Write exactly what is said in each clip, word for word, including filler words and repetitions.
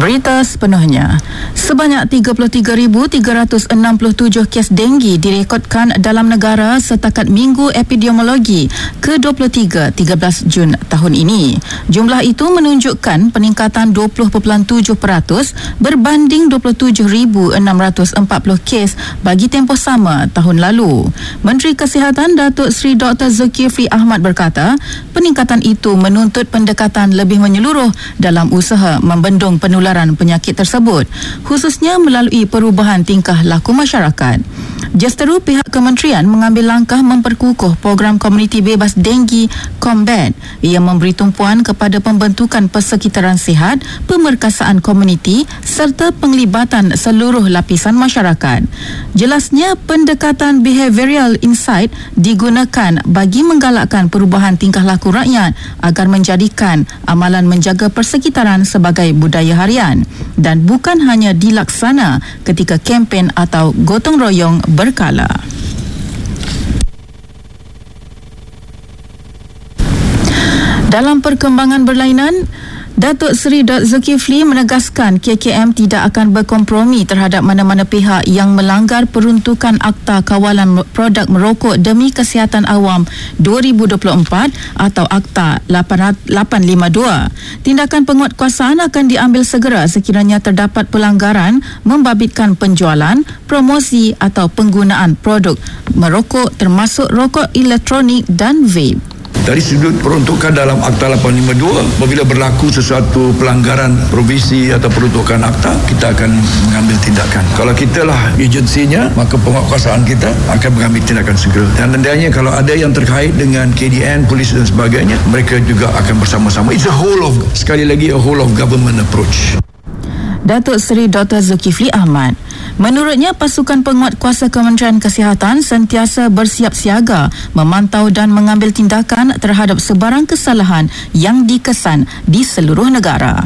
Berita sepenuhnya. Sebanyak tiga puluh tiga ribu tiga ratus enam puluh tujuh kes denggi direkodkan dalam negara setakat Minggu Epidemiologi ke dua puluh tiga, tiga belas Jun tahun ini. Jumlah itu menunjukkan peningkatan dua puluh perpuluhan tujuh peratus berbanding dua puluh tujuh ribu enam ratus empat puluh kes bagi tempoh sama tahun lalu. Menteri Kesihatan Datuk Seri Doktor Zulkifli Ahmad berkata, peningkatan itu menuntut pendekatan lebih menyeluruh dalam usaha membendung penularan penyakit tersebut, khususnya melalui perubahan tingkah laku masyarakat. Justeru pihak kementerian mengambil langkah memperkukuh program komuniti bebas denggi Combat yang memberi tumpuan kepada pembentukan persekitaran sihat, pemerkasaan komuniti serta penglibatan seluruh lapisan masyarakat. Jelasnya, pendekatan behavioral insight digunakan bagi menggalakkan perubahan tingkah laku rakyat agar menjadikan amalan menjaga persekitaran sebagai budaya harian dan bukan hanya dilaksana ketika kempen atau gotong royong berkala. Dalam perkembangan berlainan, Datuk Seri Doktor Zulkifli menegaskan K K M tidak akan berkompromi terhadap mana-mana pihak yang melanggar peruntukan Akta Kawalan Produk Merokok Demi Kesihatan Awam dua ribu dua puluh empat atau Akta lapan lima dua. Tindakan penguatkuasaan akan diambil segera sekiranya terdapat pelanggaran membabitkan penjualan, promosi atau penggunaan produk merokok termasuk rokok elektronik dan vape. Dari sudut peruntukan dalam Akta lapan lima dua, apabila berlaku sesuatu pelanggaran provisi atau peruntukan akta, kita akan mengambil tindakan. Kalau kita lah agensinya, maka penguatkuasaan kita akan mengambil tindakan segera. Dan tandanya kalau ada yang terkait dengan K D N, polis dan sebagainya, mereka juga akan bersama-sama. It's a whole of, sekali lagi, a whole of government approach. Datuk Seri Doktor Zulkifli Ahmad. Menurutnya, pasukan penguatkuasa Kementerian Kesihatan sentiasa bersiap siaga memantau dan mengambil tindakan terhadap sebarang kesalahan yang dikesan di seluruh negara.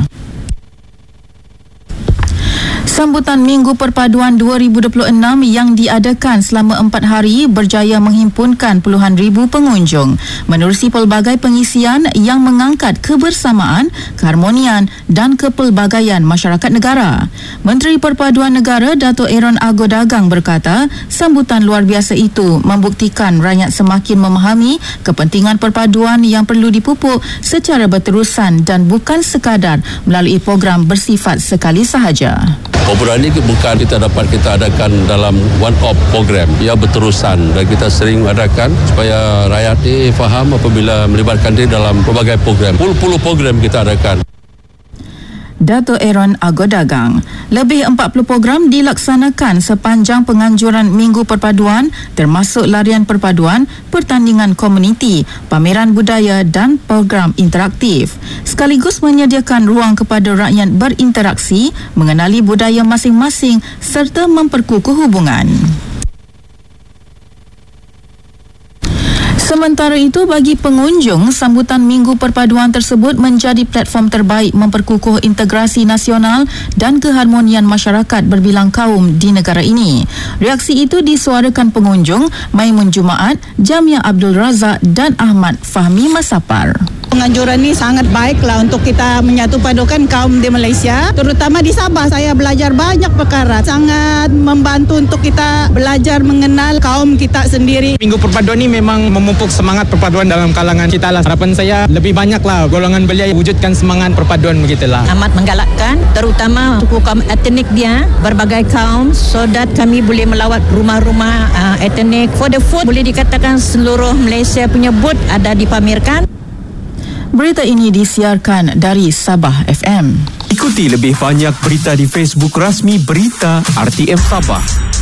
Sambutan Minggu Perpaduan dua ribu dua puluh enam yang diadakan selama empat hari berjaya menghimpunkan puluhan ribu pengunjung menerusi pelbagai pengisian yang mengangkat kebersamaan, keharmonian dan kepelbagaian masyarakat negara. Menteri Perpaduan Negara Dato' Aaron Agodagang berkata, sambutan luar biasa itu membuktikan rakyat semakin memahami kepentingan perpaduan yang perlu dipupuk secara berterusan dan bukan sekadar melalui program bersifat sekali sahaja. Perpaduan ini bukan kita dapat kita adakan dalam one-off program, ia berterusan dan kita sering adakan supaya rakyat ini faham apabila melibatkan diri dalam pelbagai program. Puluh-puluh program kita adakan. Dato' Aaron Agodagang. Lebih empat puluh program dilaksanakan sepanjang penganjuran Minggu Perpaduan termasuk larian perpaduan, pertandingan komuniti, pameran budaya dan program interaktif. Sekaligus menyediakan ruang kepada rakyat berinteraksi, mengenali budaya masing-masing serta memperkukuh hubungan. Sementara itu, bagi pengunjung, sambutan Minggu Perpaduan tersebut menjadi platform terbaik memperkukuh integrasi nasional dan keharmonian masyarakat berbilang kaum di negara ini. Reaksi itu disuarakan pengunjung Maimun Jumaat, Jamia Abdul Razak dan Ahmad Fahmi Masapar. Penganjuran ini sangat baiklah untuk kita menyatu padukan kaum di Malaysia, terutama di Sabah. Saya belajar banyak perkara, sangat membantu untuk kita belajar mengenal kaum kita sendiri. Minggu Perpaduan ini memang memupuk semangat perpaduan dalam kalangan kita lah. Harapan saya lebih banyaklah golongan belia wujudkan semangat perpaduan begitulah. Amat menggalakkan, terutama suku kaum etnik dia, berbagai kaum, so that kami boleh melawat rumah-rumah uh, etnik. For the food, boleh dikatakan seluruh Malaysia punya booth ada dipamerkan. Berita ini disiarkan dari Sabah F M. Ikuti lebih banyak berita di Facebook rasmi Berita R T M Sabah.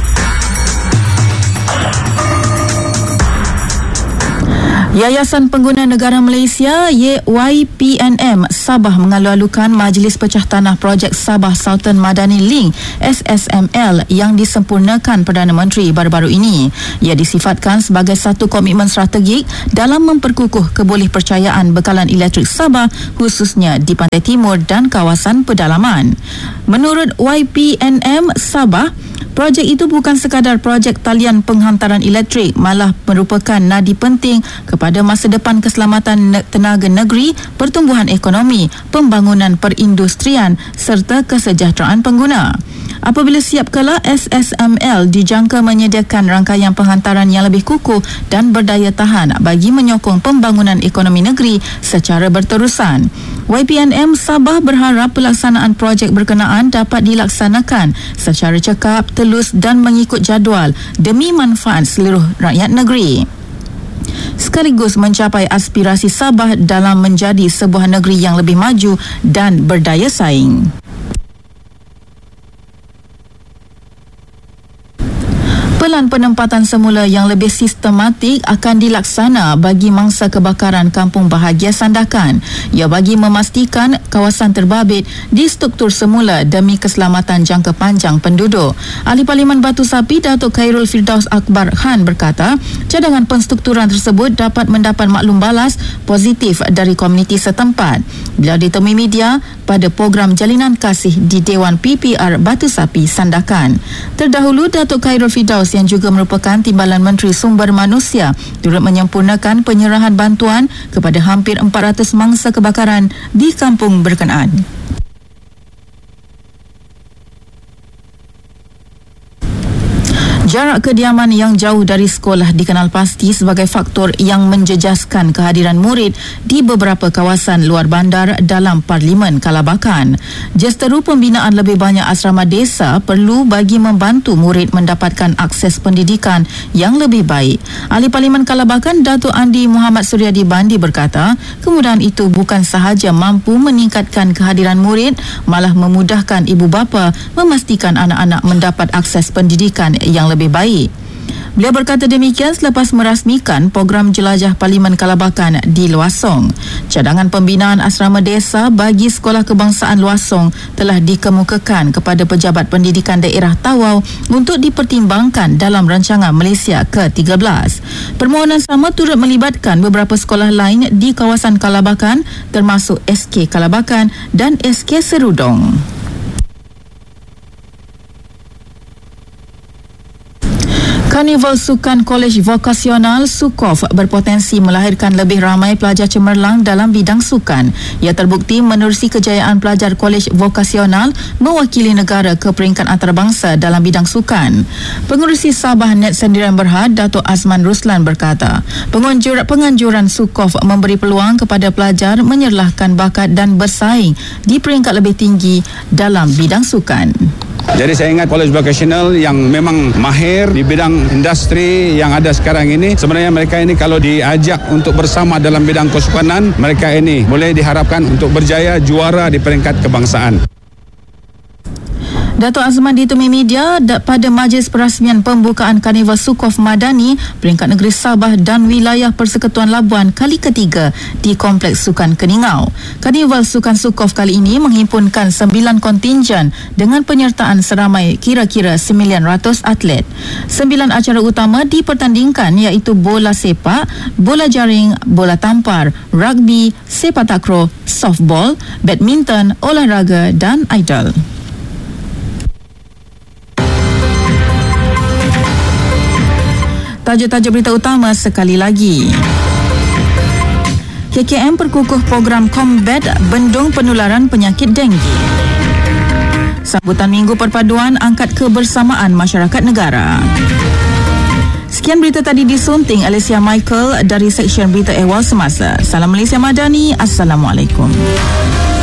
Yayasan Pengguna Negara Malaysia Y P N M Sabah mengalu-alukan Majlis Pecah Tanah Projek Sabah Sultan Madani Link S S M L yang disempurnakan Perdana Menteri baru-baru ini. Ia disifatkan sebagai satu komitmen strategik dalam memperkukuh kebolehpercayaan bekalan elektrik Sabah khususnya di Pantai Timur dan kawasan pedalaman. Menurut Y P N M Sabah, projek itu bukan sekadar projek talian penghantaran elektrik, malah merupakan nadi penting kepada masa depan keselamatan tenaga negeri, pertumbuhan ekonomi, pembangunan perindustrian serta kesejahteraan pengguna. Apabila siap kala, S S M L dijangka menyediakan rangkaian penghantaran yang lebih kukuh dan berdaya tahan bagi menyokong pembangunan ekonomi negeri secara berterusan. Y P N M Sabah berharap pelaksanaan projek berkenaan dapat dilaksanakan secara cekap, telus dan mengikut jadual demi manfaat seluruh rakyat negeri, sekaligus mencapai aspirasi Sabah dalam menjadi sebuah negeri yang lebih maju dan berdaya saing. Pelan penempatan semula yang lebih sistematik akan dilaksana bagi mangsa kebakaran Kampung Bahagia Sandakan. Ia bagi memastikan kawasan terbabit di struktur semula demi keselamatan jangka panjang penduduk. Ahli Parlimen Batu Sapi Datuk Khairul Firdaus Akbar Khan berkata, cadangan penstrukturan tersebut dapat mendapat maklum balas positif dari komuniti setempat. Beliau ditemui media pada program Jalinan Kasih di Dewan P P R Batu Sapi Sandakan. Terdahulu, Datuk Khairul Firdaus yang juga merupakan Timbalan Menteri Sumber Manusia turut menyempurnakan penyerahan bantuan kepada hampir empat ratus mangsa kebakaran di kampung berkenaan. Jarak kediaman yang jauh dari sekolah dikenal pasti sebagai faktor yang menjejaskan kehadiran murid di beberapa kawasan luar bandar dalam Parlimen Kalabakan. Justeru pembinaan lebih banyak asrama desa perlu bagi membantu murid mendapatkan akses pendidikan yang lebih baik. Ahli Parlimen Kalabakan Datuk Andi Muhammad Suryadi Bandi berkata, kemudahan itu bukan sahaja mampu meningkatkan kehadiran murid, malah memudahkan ibu bapa memastikan anak-anak mendapat akses pendidikan yang lebih baik. Beliau berkata demikian selepas merasmikan program jelajah Parlimen Kalabakan di Luasong. Cadangan pembinaan asrama desa bagi sekolah kebangsaan Luasong telah dikemukakan kepada Pejabat Pendidikan Daerah Tawau untuk dipertimbangkan dalam rancangan Malaysia ke tiga belas. Permohonan sama turut melibatkan beberapa sekolah lain di kawasan Kalabakan termasuk S K Kalabakan dan S K Serudong. Karnival Sukan Kolej Vokasional Sukov berpotensi melahirkan lebih ramai pelajar cemerlang dalam bidang sukan. Ia terbukti menerusi kejayaan pelajar Kolej Vokasional mewakili negara ke peringkat antarabangsa dalam bidang sukan. Pengurusi Sabah Net Sendirian Berhad, Datuk Azman Ruslan berkata, penganjur, penganjuran Sukov memberi peluang kepada pelajar menyerlahkan bakat dan bersaing di peringkat lebih tinggi dalam bidang sukan. Jadi saya ingat kolej vocational yang memang mahir di bidang industri yang ada sekarang ini, sebenarnya mereka ini kalau diajak untuk bersama dalam bidang kesukanan, mereka ini boleh diharapkan untuk berjaya juara di peringkat kebangsaan. Datuk Azman ditemui media pada majlis perasmian pembukaan Karnival Sukov Madani peringkat negeri Sabah dan wilayah Persekutuan Labuan kali ketiga di Kompleks Sukan Keningau. Karnival Sukan Sukov kali ini menghimpunkan sembilan kontingen dengan penyertaan seramai kira-kira sembilan ratus atlet. Sembilan acara utama dipertandingkan iaitu bola sepak, bola jaring, bola tampar, rugby, sepak takraw, softball, badminton, olahraga dan idol. Tajuk-tajuk berita utama sekali lagi. K K M perkukuh program Combat Bendung Penularan Penyakit Denggi. Sambutan Minggu Perpaduan angkat kebersamaan masyarakat negara. Sekian berita tadi disunting Alicia Michael dari Seksyen Berita Ehwal Semasa. Salam Malaysia Madani. Assalamualaikum.